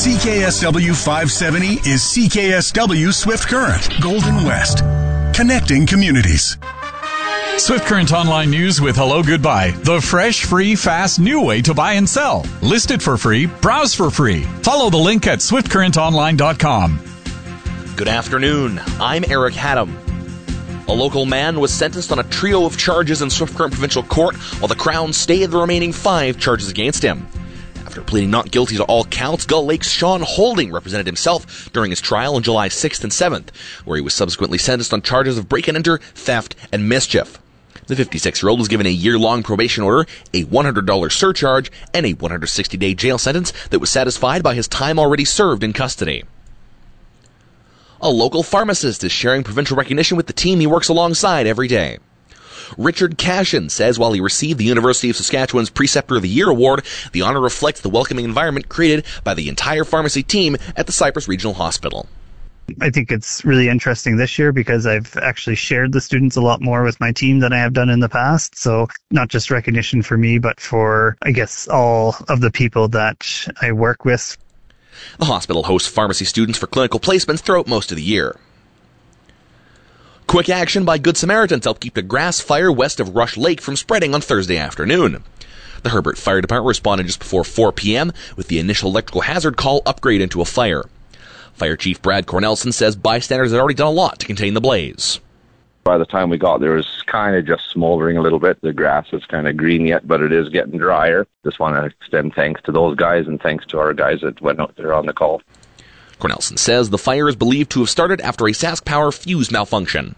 CKSW 570 is CKSW Swift Current, Golden West. Connecting communities. Swift Current Online News with Hello Goodbye. The fresh, free, fast, new way to buy and sell. List it for free. Browse for free. Follow the link at swiftcurrentonline.com. Good afternoon. I'm Eric Haddam. A local man was sentenced on a trio of charges in Swift Current Provincial Court while the Crown stayed the remaining 5 charges against him. After pleading not guilty to all counts, Gull Lake's Sean Holding represented himself during his trial on July 6th and 7th, where he was subsequently sentenced on charges of break-and-enter, theft, and mischief. The 56-year-old was given a year-long probation order, a $100 surcharge, and a 160-day jail sentence that was satisfied by his time already served in custody. A local pharmacist is sharing provincial recognition with the team he works alongside every day. Richard Cashin says while he received the University of Saskatchewan's Preceptor of the Year award, the honor reflects the welcoming environment created by the entire pharmacy team at the Cypress Regional Hospital. I think it's really interesting this year because I've actually shared the students a lot more with my team than I have done in the past. So not just recognition for me, but for, I guess, all of the people that I work with. The hospital hosts pharmacy students for clinical placements throughout most of the year. Quick action by Good Samaritans helped keep a grass fire west of Rush Lake from spreading on Thursday afternoon. The Herbert Fire Department responded just before 4 p.m. with the initial electrical hazard call upgrade into a fire. Fire Chief Brad Cornelson says bystanders had already done a lot to contain the blaze. By the time we got there, it was kind of just smoldering a little bit. The grass is kind of green yet, but it is getting drier. Just want to extend thanks to those guys and thanks to our guys that went out there on the call. Cornelson says the fire is believed to have started after a Sask Power fuse malfunction.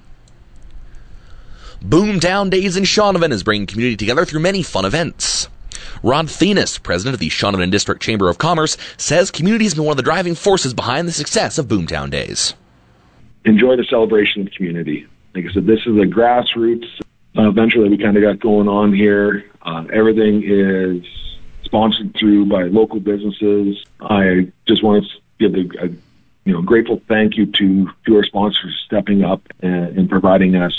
Boomtown Days in Shaunavon is bringing community together through many fun events. Rod Thenis, president of the Shaunavon District Chamber of Commerce, says community has been one of the driving forces behind the success of Boomtown Days. Enjoy the celebration of community. Like I said, this is a grassroots venture that we kind of got going on here. Everything is sponsored through by local businesses. I just want to give a grateful thank you to our sponsors stepping up and providing us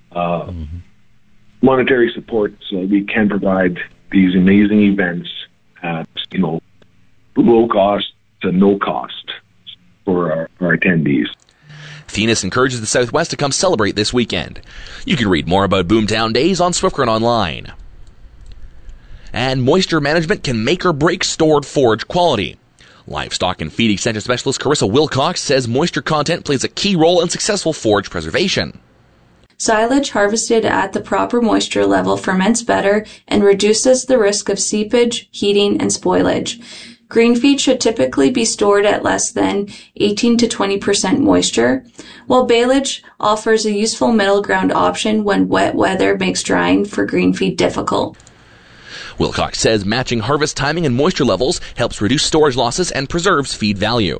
monetary support so that we can provide these amazing events at low cost to no cost for our attendees. Thenis encourages the Southwest to come celebrate this weekend. You can read more about Boomtown Days on Swift Current Online. And moisture management can make or break stored forage quality. Livestock and feed extension specialist Carissa Wilcox says moisture content plays a key role in successful forage preservation. Silage harvested at the proper moisture level ferments better and reduces the risk of seepage, heating, and spoilage. Green feed should typically be stored at less than 18 to 20% moisture, while baleage offers a useful middle ground option when wet weather makes drying for green feed difficult. Wilcox says matching harvest timing and moisture levels helps reduce storage losses and preserves feed value.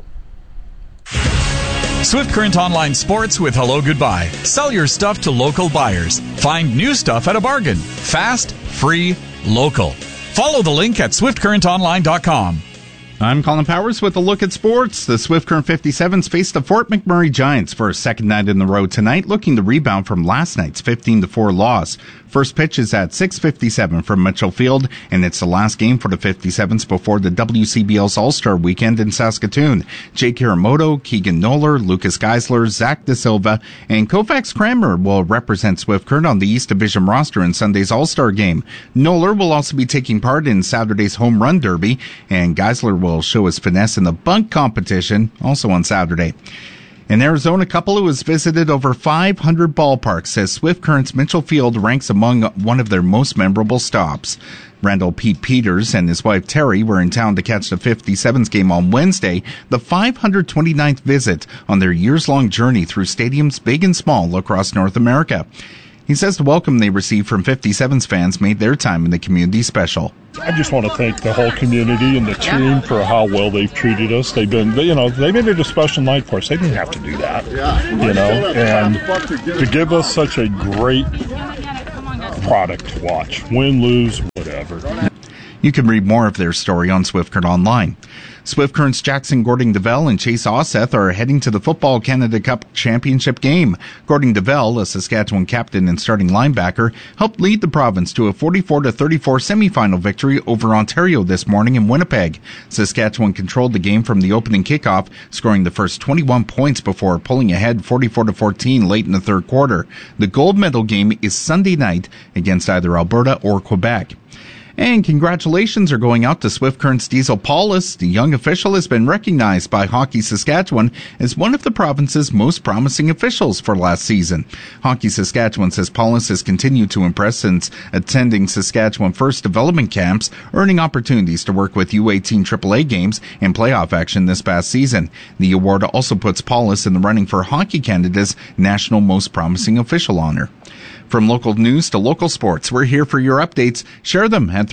Swift Current Online Sports with Hello Goodbye. Sell your stuff to local buyers. Find new stuff at a bargain. Fast, free, local. Follow the link at swiftcurrentonline.com. I'm Colin Powers with a look at sports. The Swift Current 57s face the Fort McMurray Giants for a second night in the road tonight, looking to rebound from last night's 15-4 loss. First pitch is at 6:57 from Mitchell Field, and it's the last game for the 57s before the WCBL's All-Star Weekend in Saskatoon. Jake Hiramoto, Keegan Noller, Lucas Geisler, Zach De Silva, and Kovacs Kramer will represent Swift Current on the East Division roster in Sunday's All-Star Game. Noller will also be taking part in Saturday's Home Run Derby, and Geisler will show his finesse in the bunt competition, also on Saturday. An Arizona couple who has visited over 500 ballparks says Swift Current's Mitchell Field ranks among one of their most memorable stops. Randall Pete Peters and his wife Terry were in town to catch the 57s game on Wednesday, the 529th visit on their years-long journey through stadiums big and small across North America. He says the welcome they received from 57s fans made their time in the community special. I just want to thank the whole community and the team for how well they've treated us. They made it a special night for us. They didn't have to do that, and to give us such a great product to watch, win, lose, whatever. You can read more of their story on Swift Current Online. Swift Current's Jackson Gordon-Devell and Chase Osseth are heading to the Football Canada Cup Championship game. Gordon-Devell, a Saskatchewan captain and starting linebacker, helped lead the province to a 44-34 semifinal victory over Ontario this morning in Winnipeg. Saskatchewan controlled the game from the opening kickoff, scoring the first 21 points before pulling ahead 44-14 late in the third quarter. The gold medal game is Sunday night against either Alberta or Quebec. And congratulations are going out to Swift Current's Diesel Paulus. The young official has been recognized by Hockey Saskatchewan as one of the province's most promising officials for last season. Hockey Saskatchewan says Paulus has continued to impress since attending Saskatchewan First development camps, earning opportunities to work with U18 AAA games and playoff action this past season. The award also puts Paulus in the running for Hockey Canada's National Most Promising Official honor. From local news to local sports, we're here for your updates. Share them at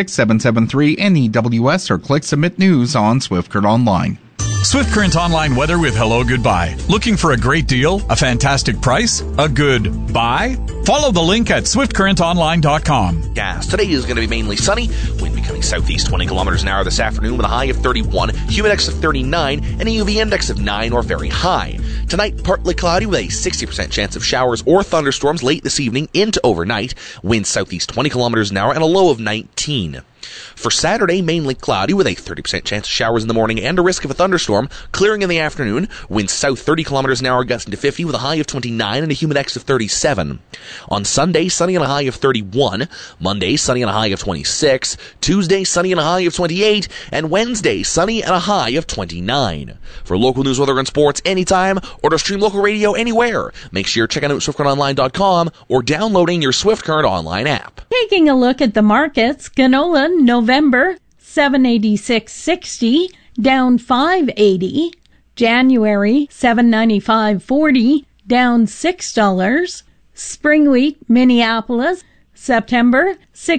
306-773-NEWS or click Submit News on Swift Current Online. Swift Current Online weather with Hello Goodbye. Looking for a great deal, a fantastic price, a good buy? Follow the link at swiftcurrentonline.com. Gas. Today is going to be mainly sunny. Wind becoming southeast 20 kilometers an hour this afternoon with a high of 31, humidex of 39, and a UV index of 9 or very high. Tonight, partly cloudy with a 60% chance of showers or thunderstorms late this evening into overnight. Wind southeast 20 kilometers an hour and a low of 19. For Saturday, mainly cloudy with a 30% chance of showers in the morning and a risk of a thunderstorm, clearing in the afternoon. Winds south 30 kilometers an hour gusting to 50 with a high of 29 and a humidex of 37. On Sunday, sunny and a high of 31. Monday, sunny and a high of 26. Tuesday, sunny and a high of 28. And Wednesday, sunny and a high of 29. For local news, weather, and sports anytime, or to stream local radio anywhere, make sure you're checking out SwiftCurrentOnline.com or downloading your Swift Current Online app. Taking a look at the markets, canola November $786.60, down $5.80. January $795.40, down $6. Spring wheat Minneapolis September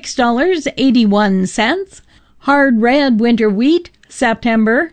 $6.81. Hard red winter wheat September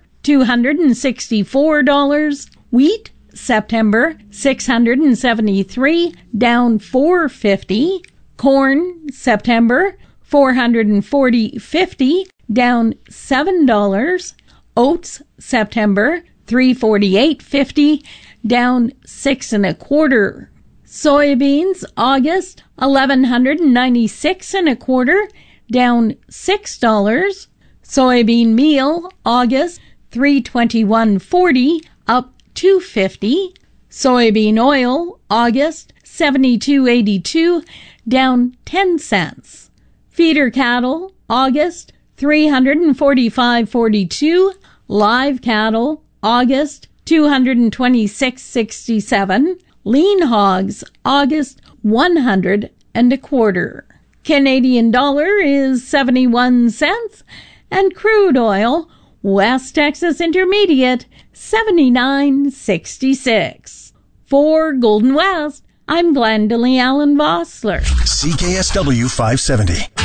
$264. Wheat September $673, down $4.50. Corn September $440.50, down $7. Oats September $348.50, down 6 1/4. Soybeans August $1,196 1/4, down $6. Soybean meal August $321.40, up $2.50. Soybean oil August $72.82, down 10 cents. Feeder cattle August $345.42. Live cattle August $226.67. Lean hogs August $100 1/4. Canadian dollar is 71 cents, and crude oil West Texas Intermediate 79.66. For Golden West, I'm Glendalee Allen Vossler. CKSW 570.